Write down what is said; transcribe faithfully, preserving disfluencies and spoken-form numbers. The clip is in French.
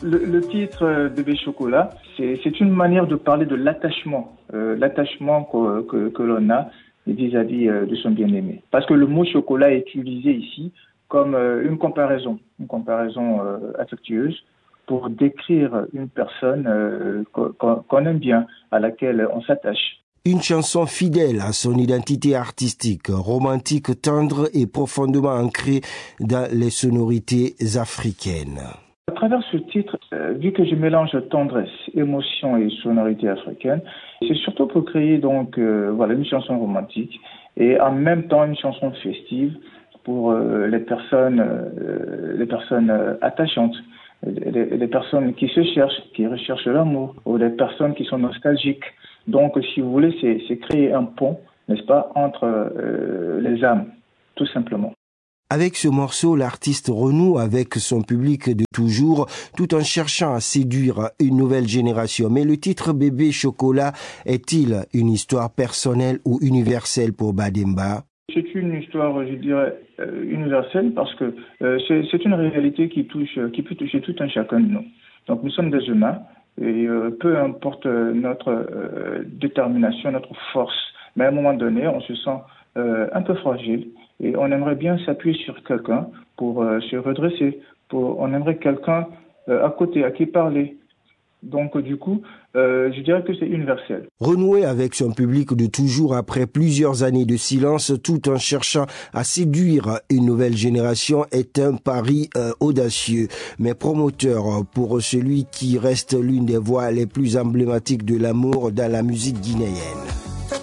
Le, le titre euh, Bébé Chocolat, c'est, c'est une manière de parler de l'attachement, euh, l'attachement que, que, que l'on a vis-à-vis euh, de son bien-aimé. Parce que le mot chocolat est utilisé ici comme euh, une comparaison, une comparaison euh, affectueuse pour décrire une personne euh, qu'on, qu'on aime bien, à laquelle on s'attache. Une chanson fidèle à son identité artistique, romantique, tendre et profondément ancrée dans les sonorités africaines. À travers ce titre, euh, vu que je mélange tendresse, émotion et sonorité africaine, c'est surtout pour créer donc euh, voilà une chanson romantique et en même temps une chanson festive pour euh, les personnes euh, les personnes euh, attachantes, les, les personnes qui se cherchent, qui recherchent l'amour, ou les personnes qui sont nostalgiques. Donc, si vous voulez, c'est, c'est créer un pont, n'est-ce pas, entre euh, les âmes, tout simplement. Avec ce morceau, l'artiste renoue avec son public de toujours, tout en cherchant à séduire une nouvelle génération. Mais le titre Bébé Chocolat est-il une histoire personnelle ou universelle pour Bademba? C'est une histoire, je dirais, euh, universelle parce que euh, c'est, c'est une réalité qui touche, qui peut toucher tout un chacun de nous. Donc, nous sommes des humains et euh, peu importe notre euh, détermination, notre force, mais à un moment donné, on se sent euh, un peu fragile. Et on aimerait bien s'appuyer sur quelqu'un pour euh, se redresser. Pour, on aimerait quelqu'un euh, à côté, à qui parler. Donc du coup, euh, je dirais que c'est universel. Renouer avec son public de toujours après plusieurs années de silence, tout en cherchant à séduire une nouvelle génération, est un pari euh, audacieux, mais promoteur pour celui qui reste l'une des voix les plus emblématiques de l'amour dans la musique guinéenne.